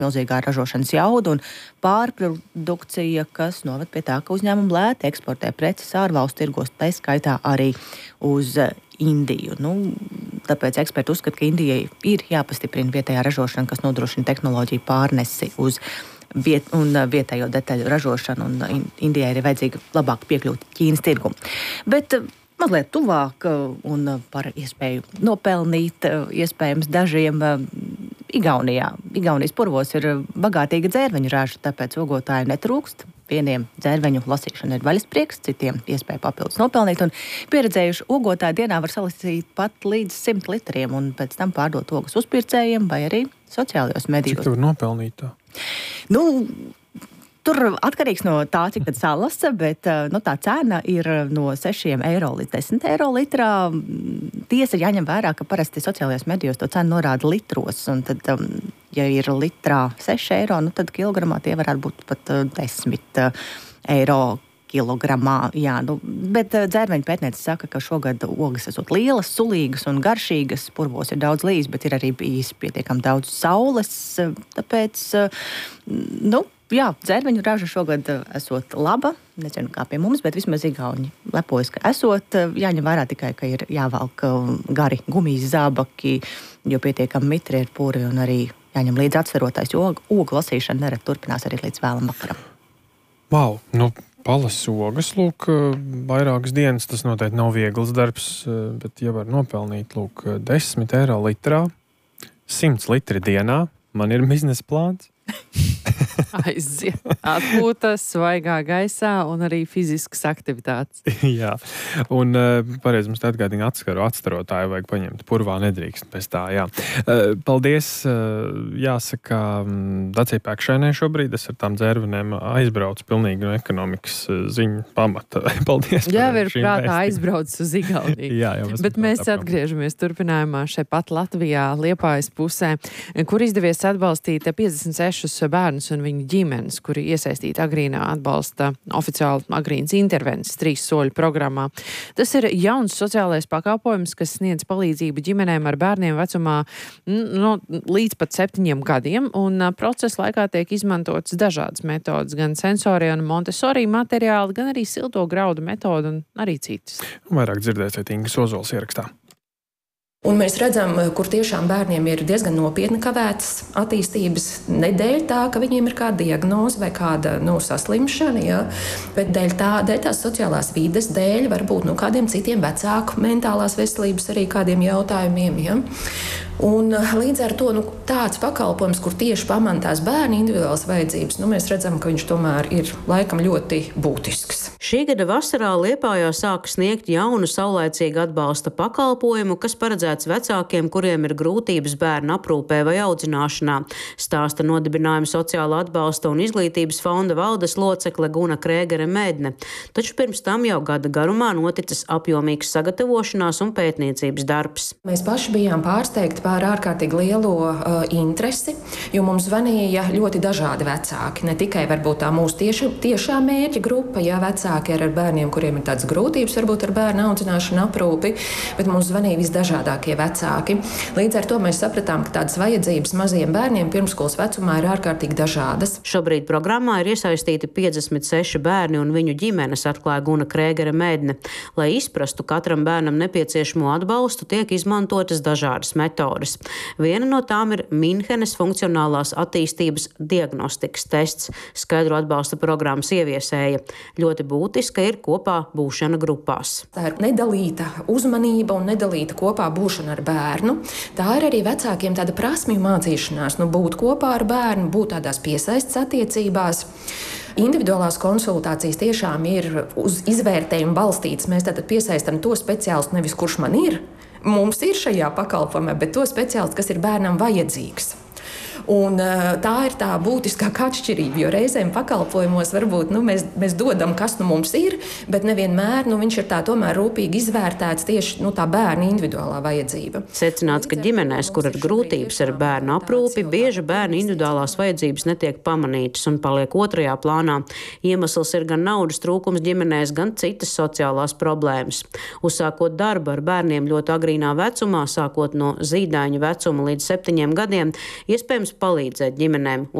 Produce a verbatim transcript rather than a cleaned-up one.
milzīgā ražošanas jauda un pārprodukcija, kas noved pie tā, ka uzņēmumi lēti eksportē preces ārvalstu tirgos, tā skaitā arī uz Indiju. Nu, tāpēc eksperti uzskata, ka Indijai ir jāpastiprina vietējā ražošana, kas nodrošina tehnoloģiju pārnesi uz viet, un vietējo detaļu ražošanu, un Indijai ir vajadzīga labāk piekļūt Ķīnas tirgu. Bet mazliet tuvāk un par iespēju nopelnīt, iespējams dažiem Igaunijā. Igaunijas purvos ir bagātīga dzērveņu raža, tāpēc ogotāju netrūkst. Vieniem dzērveņu lasīšana ir vaļasprieks, citiem iespēja papildus nopelnīt, un pieredzējuši ogotāji dienā var salasīt pat līdz simt litriem un pēc tam pārdot ogas uzpircējiem vai arī sociālajos medijos. Cik tu var nopelnīt tā? Nu, tur atkarīgs no tā, cik tad salasa, bet nu, tā cena ir no sešiem eiro līdz desmit eiro litrā. Tiesa jāņem vērā, ka parasti sociālajos medijos to cenu norāda litros, un tad, ja ir litrā seši eiro, nu, tad kilogramā tie varētu būt pat desmit eiro kilogramā. Jā, nu, bet dzērveņu pētniece saka, ka šogad ogas esot lielas, sulīgas un garšīgas. Purvos ir daudz līs, bet ir arī bijis pietiekami daudz saules, tāpēc, nu, jā, dzērveņu raža šogad esot laba, nezinu kā pie mums, bet vismaz Igauni lepojas, ka esot. Jāņem vērā tikai, ka ir jāvelk gari gumijas zābaki, jo pietiekami mitri ir puri, un arī jāņem līdz atsverotais, jo ogu lasīšana nerad turpinās arī līdz vēlam vakaram. Vau, nu palas ogas, lūk, vairākas dienas, tas noteikti nav viegls darbs, bet ja var nopelnīt, lūk, desmit eiro litrā, simts litri dienā, man ir biznesa plāns. Aiziet, atpūta svaigā gaisā un arī fiziskas aktivitātes. Jā, un pareizi mums te atgādina atskaru atstarotāju, vajag paņemt purvā, nedrīkst pēc tā, jā. Paldies, jāsaka, Dacei Pēkšēnai šobrīd, es ar tām dzērvenēm aizbraucu pilnīgi no ekonomikas ziņu pamata. Paldies. Jā, ir prātā aizbraucis uz Igauniju. Jā, jau bet mēs atgriežamies turpinājumā šeit pat Latvijā, Liepājas pusē, kur izdevies atbalstīt piecdesmit sešus bērnus un viņu ģimenes, kuri iesaistīti agrīnā atbalsta oficiāli agrīnas intervences trīs soļu programmā. Tas ir jauns sociālais pakalpojums, kas sniedz palīdzību ģimenēm ar bērniem vecumā no, līdz pat septiņiem gadiem, un procesa laikā tiek izmantotas dažādas metodas, gan sensorie un Montessori materiāli, gan arī silto graudu metodu un arī citas. Vairāk dzirdēsiet Ingas Ozols ierakstā. Un mēs redzam, kur tiešām bērniem ir diezgan nopietni kavētas attīstības, ne dēļ tā, ka viņiem ir kāda diagnoze vai kāda nu, saslimšana, ja, bet dēļ, tā, dēļ tās sociālās vides, dēļ varbūt nu, kādiem citiem vecāku mentālās veselības arī kādiem jautājumiem. Ja. Un līdz ar to nu, tāds pakalpojums, kur tieši pamantās bērnu individuālas vajadzības, nu, mēs redzam, ka viņš tomēr ir laikam ļoti būtisks. Šī gada vasarā Liepājā sāka sniegt jaunu saulaicīgu atbalsta pakalpojumu, kas paredzēts vecākiem, kuriem ir grūtības bērnu aprūpē vai audzināšanā, stāsta nodibinājuma sociāla atbalsta un izglītības fonda valdes locekle Guna Krēgere Mēdne. Taču pirms tam jau gada garumā noticis apjomīgs sagatavošanās un pētniecības darbs. Mēs paši bijām pārsteigti par ārkārtīgi lielo uh, interesi, jo mums zvanīja ļoti dažādi vecāki. Ne tikai varbūt tā mūsu tieši, tiešā mērķa grupa, ja vecāki ir ar bērniem, kuriem ir tādas grūtības, varbūt ar bērnu audzināšanu aprūpi, bet mums zvanīja visdažādākie vecāki. Līdz ar to mēs sapratām, ka tādas vajadzības maziem bērniem pirmskolas vecumā ir ārkārtīgi dažādas. Šobrīd programmā ir iesaistīti piecdesmit seši bērni un viņu ģimenes, atklāja Guna Krēgere Mēdne. Lai izprastu katram bērnam nepieciešamo atbalstu, tiek izmantotas dažādas metodes. Viena no tām ir Minhenes funkcionālās attīstības diagnostikas tests, skaidro atbalsta programmas ieviesēja. Ļoti būtiska ir kopā būšana grupās. Tā ir nedalīta uzmanība un nedalīta kopā būšana ar bērnu. Tā ir arī vecākiem tāda prasmju mācīšanās, nu, būt kopā ar bērnu, būt tādās piesaistes attiecībās. Individuālās konsultācijas tiešām ir uz izvērtējumu balstītas. Mēs tātad piesaistam to speciālistu, nevis kurš man ir, mums ir šajā pakalpojumā, bet to speciālistu, kas ir bērnam vajadzīgs. Un, tā ir tā būtiskākā atšķirība, jo reizēm pakalpojumos varbūt nu, mēs, mēs dodam, kas nu mums ir, bet nevienmēr nu, viņš ir tā tomēr rūpīgi izvērtēts tieši nu, tā bērna individuālā vajadzība. Secināts, ka ģimenēs, kur ir grūtības ar bērnu aprūpi, bieži bērnu individuālās vajadzības netiek pamanītas un paliek otrajā plānā. Iemesls ir gan naudas trūkums ģimenēs, gan citas sociālās problēmas. Uzsākot darbu ar bērniem ļoti agrīnā vecumā, sākot no zīdaiņu vecuma līdz septiņiem gadiem, iespējams iespējams palīdzēt ģimenēm